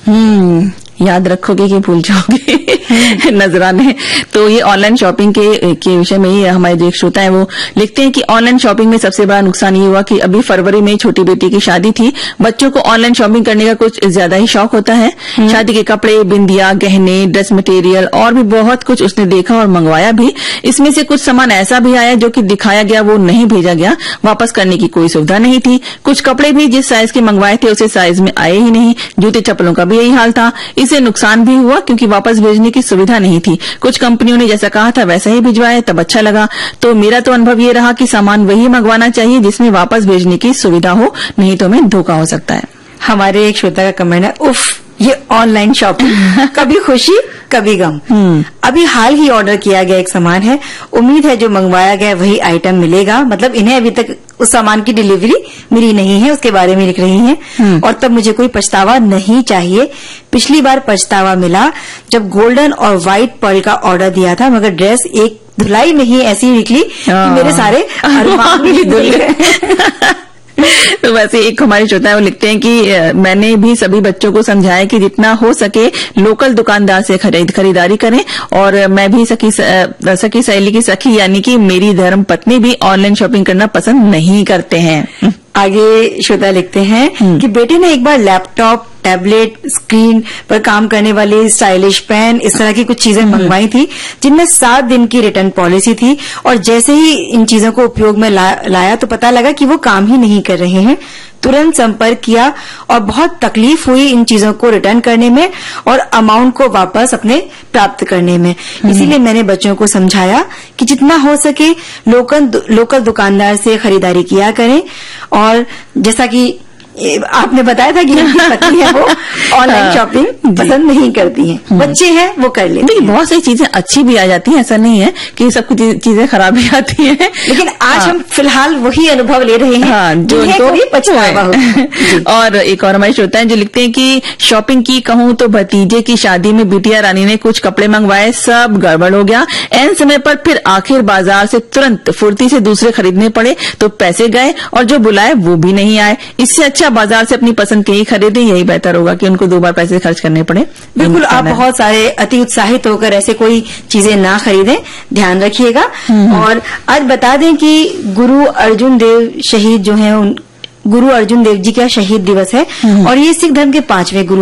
याद रखोगे कि भूल जाओगे नजराने। तो ये ऑनलाइन शॉपिंग के विषय में ही हमारे जो एक श्रोता है वो लिखते हैं कि ऑनलाइन शॉपिंग में सबसे बड़ा नुकसान ये हुआ कि अभी फरवरी में छोटी बेटी की शादी थी। बच्चों को ऑनलाइन शॉपिंग करने का कुछ ज्यादा ही शौक होता है। शादी के कपड़े, बिंदिया, गहने, ड्रेस मटेरियल और भी बहुत कुछ उसने देखा और मंगवाया भी। इसमें से कुछ सामान ऐसा भी आया जो कि दिखाया गया वो नहीं भेजा गया, वापस करने की कोई सुविधा नहीं थी। कुछ कपड़े भी जिस साइज के मंगवाए थे उसे साइज में आए ही नहीं। जूते चप्पलों का भी यही हाल था। इससे नुकसान भी हुआ क्योंकि वापस भेजने की सुविधा नहीं थी। कुछ कंपनियों ने जैसा कहा था वैसा ही भिजवाया, तब अच्छा लगा। तो मेरा तो अनुभव ये रहा कि सामान वही मंगवाना चाहिए जिसमें वापस भेजने की सुविधा हो, नहीं तो हमें धोखा हो सकता है। हमारे एक श्रोता का कमेंट है, उफ ये ऑनलाइन शॉपिंग कभी खुशी कभी गम। अभी हाल ही ऑर्डर किया गया एक सामान है, उम्मीद है जो मंगवाया गया वही आइटम मिलेगा। मतलब इन्हें अभी तक उस सामान की डिलीवरी मिली नहीं है, उसके बारे में लिख रही हैं। और तब मुझे कोई पछतावा नहीं चाहिए। पिछली बार पछतावा मिला जब गोल्डन और व्हाइट पर्ल का ऑर्डर दिया था, मगर ड्रेस एक धुलाई में ही ऐसी निकली कि मेरे सारे अरमान भी धुल गए। तो वैसे एक हमारे श्रोता है वो लिखते हैं कि मैंने भी सभी बच्चों को समझाया कि जितना हो सके लोकल दुकानदार से खरीदारी करें। और मैं भी सखी सहेली की सखी यानी कि मेरी धर्म पत्नी भी ऑनलाइन शॉपिंग करना पसंद नहीं करते हैं। आगे श्रोता लिखते हैं कि बेटे ने एक बार लैपटॉप, टैबलेट, स्क्रीन पर काम करने वाली स्टाइलिश पेन, इस तरह की कुछ चीजें मंगवाई थी जिनमें 7 दिन की रिटर्न पॉलिसी थी। और जैसे ही इन चीजों को उपयोग में लाया तो पता लगा कि वो काम ही नहीं कर रहे हैं। तुरंत संपर्क किया और बहुत तकलीफ हुई इन चीजों को रिटर्न करने में और अमाउंट को वापस अपने प्राप्त करने में। इसीलिए मैंने बच्चों को समझाया कि जितना हो सके लोकल दुकानदार से खरीदारी किया करें। और जैसा कि आपने बताया था कि उनकी पत्नी है वो ऑनलाइन शॉपिंग पसंद नहीं करती हैं, बच्चे हैं वो कर लेते हैं। बहुत सारी चीजें अच्छी भी आ जाती हैं, ऐसा नहीं है कि सब कुछ चीजें खराब भी आती हैं। लेकिन आज हम फिलहाल वही अनुभव ले रहे हैं जो कभी पछतावा हो। और एक और हमारे श्रोता है जो लिखते हैं कि शॉपिंग की कहूं तो भतीजे की शादी में बिटिया रानी ने कुछ कपड़े मंगवाए, सब गड़बड़ हो गया। एन समय पर फिर आखिर बाजार से तुरंत फुर्ती से दूसरे खरीदने पड़े तो पैसे गए और जो बुलाए वो भी नहीं आए। इससे अच्छा बाजार से अपनी पसंद के ही खरीदें, यही बेहतर होगा कि उनको 2 बार पैसे खर्च करने पड़े। बिल्कुल, आप बहुत सारे अति उत्साहित होकर ऐसे कोई चीजें ना खरीदें, ध्यान रखिएगा। और आज बता दें कि गुरु अर्जुन देव शहीद जो हैं, गुरु अर्जुन देव जी का शहीद दिवस है और ये सिख धर्म के 5वें गुरु